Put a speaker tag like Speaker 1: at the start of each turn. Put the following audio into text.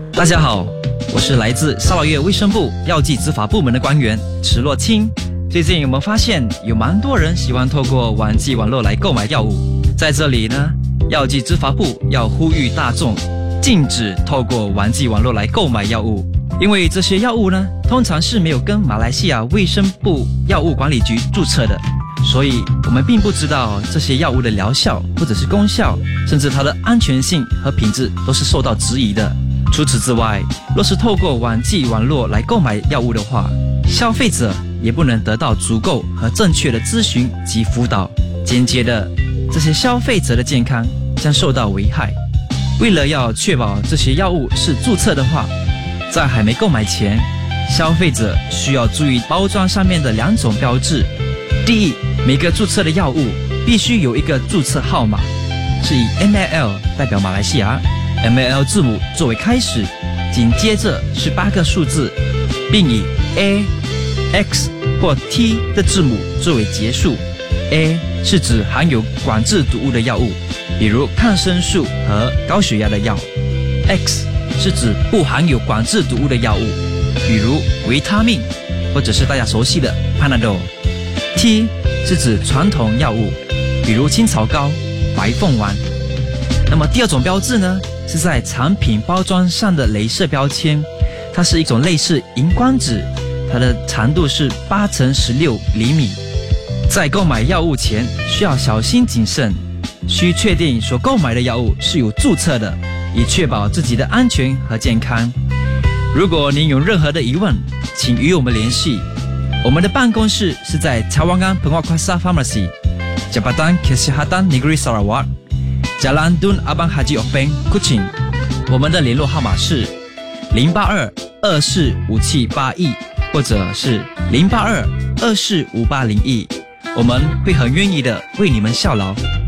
Speaker 1: 大家好，我是来自沙劳越卫生部药剂执法部门的官员池洛清。最近我们发现有蛮多人喜欢透过网际网络来购买药物，在这里呢，药剂执法部要呼吁大众禁止透过网际网络来购买药物，因为这些药物呢，通常是没有跟马来西亚卫生部药物管理局注册的，所以我们并不知道这些药物的疗效或者是功效，甚至它的安全性和品质都是受到质疑的。除此之外，若是透过网际网络来购买药物的话，消费者也不能得到足够和正确的咨询及辅导，间接的，这些消费者的健康将受到危害。为了要确保这些药物是注册的话，在还没购买前，消费者需要注意包装上面的2种标志。第一，每个注册的药物必须有一个注册号码，是以 MAL 代表马来西亚，MAL 字母作为开始，紧接着是8个数字，并以 A、X 或 T 的字母作为结束。A 是指含有管制毒物的药物，比如抗生素和高血压的药。X 是指不含有管制毒物的药物，比如维他命，或者是大家熟悉的 Panadol。T 是指传统药物，比如青草膏、白凤丸。那么第2种标志呢，是在产品包装上的雷射标签，它是一种类似荧光纸，它的长度是8×16厘米。在购买药物前需要小心谨慎，需确定所购买的药物是有注册的，以确保自己的安全和健康。如果您有任何的疑问，请与我们联系。我们的办公室是在Cawangan Penguatkuasa Pharmacy, Jabatan Kesihatan Negeri Sarawak, Jalan Dun Abang Haji Openg, Kuching。我们的联络号码是082-245781，或者是082-245801。我们会很愿意的为你们效劳。